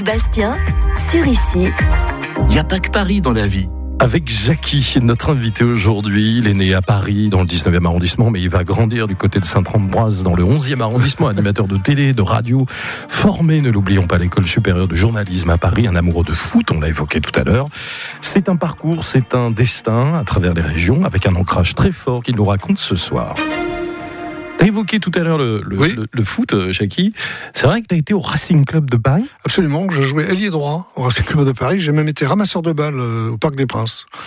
Bastien, sur Ici. Il n'y a pas que Paris dans la vie. Avec Jackie, notre invité aujourd'hui. Il est né à Paris, dans le 19e arrondissement, mais il va grandir du côté de Saint-Ambroise, dans le 11e arrondissement, animateur de télé, de radio, formé, ne l'oublions pas, à l'École supérieure de journalisme à Paris, un amoureux de foot, on l'a évoqué tout à l'heure. C'est un parcours, c'est un destin à travers les régions, avec un ancrage très fort qu'il nous raconte ce soir. T'as évoqué tout à l'heure le foot, Jackie. C'est vrai que t'as été au Racing Club de Paris ? Absolument, je jouais ailier droit au Racing Club de Paris. J'ai même été ramasseur de balles au Parc des Princes.